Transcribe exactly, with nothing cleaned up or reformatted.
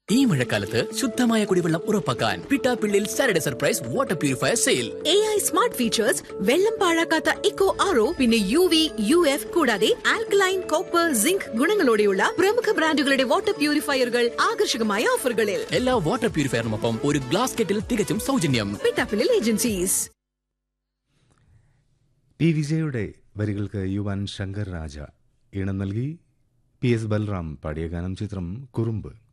ഈ മഴക്കാലത്ത് ശുദ്ധമായ കുടിവെള്ളം ഉറപ്പാക്കാൻ Pittappillil Saturday surprise water purifier sale. A I smart features, വെള്ളം പാഴാക്കാത്ത ഇക്കോ ആർഒ, പിന്നെ യു വി യു എഫ് കൂടാതെ ആൽക്കലൈൻ, കോപ്പർ, സിങ്ക് ഗുണങ്ങളോടെയുള്ള പ്രമുഖ ബ്രാൻഡുകളുടെ വാട്ടർ പ്യൂരിഫയറുകൾ ആകർഷകമായ ഓഫറുകളിൽ. എല്ലാ വാട്ടർ പ്യൂരിഫയറിനൊപ്പം ഒരു ഗ്ലാസ് കെറ്റിൽ തികച്ചും സൗജന്യം. പിട്ടാപ്പിള്ളിൽ ഏജൻസീസ്. പി വിജയുടെ വരികൾക്ക് യുവൻ ശങ്കർ രാജ ഈണം നൽകി. പി എസ് ബൽറാം പാടിയ ഗാനം. ചിത്രം കുറുമ്പ്.